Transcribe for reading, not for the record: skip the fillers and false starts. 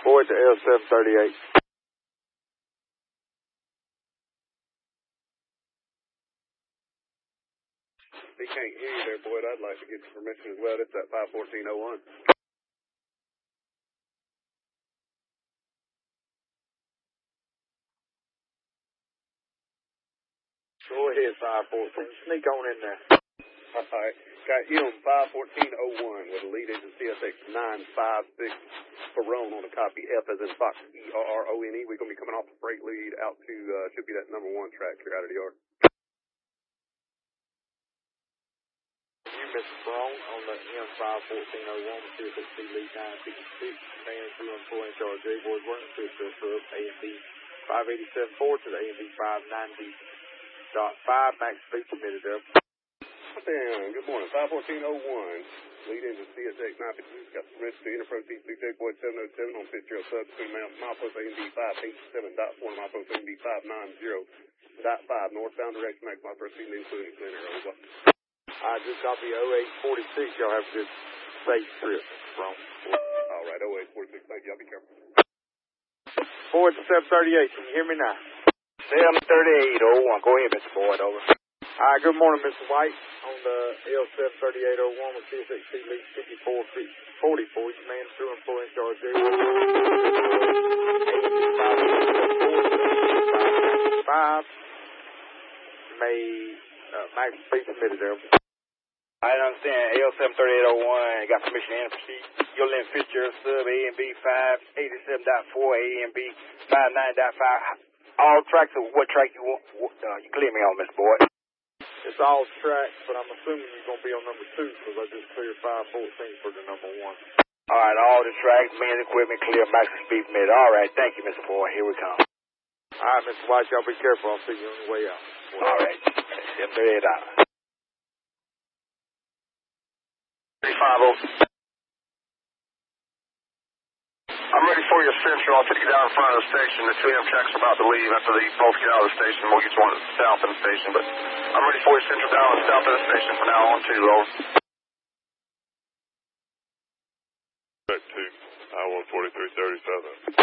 Boyd to L738. He can't hear you there, Boyd. I'd like to get your permission as well. It's at 51401. Go ahead, 514. Sneak on in there. All right. Got him 51401 with a lead engine CSX 956 Perone on a copy. F as in Fox, E-R-R-O-N-E. We're going to be coming off the freight lead out to, should be that number 1 track here out of the yard. You, Mr. Perone, on the M51401 with CSXC lead 956. Man 314 in charge. J. Boys working to the sub A&B 587.4 to the A&B 590.5. Max speed permitted there. Good morning. 51401. Lead engine CSX 956. Got permission to enter proceed to J. Boyd 707 on pit trail sub between milepost A&B 587.4 and milepost A&B 590.5. Northbound direction, maximum proceed including clean air. Over. I just copy 0846. Y'all have a good safe trip from. All right, 0846. Thank you. I'll be careful. Boyd to 738. Can you hear me now? 73801. Go ahead, Mr. Boyd. Over. Hi, good morning, Mr. White. On the L73801 with CSXC lead 5444. You man through and full in charge. J. Max speed permitted there. I understand. L73801 got permission to enter proceed. Your limit Fitzgerald sub A&B 587.4, A&B 590.5. All tracks of what track you want? You clear me on, Mr. Boyd. It's all tracks, but I'm assuming you're going to be on number 2 because I just cleared 514 for the number 1. All right, all the tracks, men, equipment clear, maximum speed permitted. All right, thank you, Mr. Boyd. Here we come. All right, Mr. White, y'all be careful. I'll see you on the way out. All right. 738. 350. I'm ready for your central. I'll take you down in front of the station. The 2M track's about to leave after they both get out of the station. We'll get you on south of the station, but I'm ready for your central down and south of the station from now on too, over. Back to I-14337.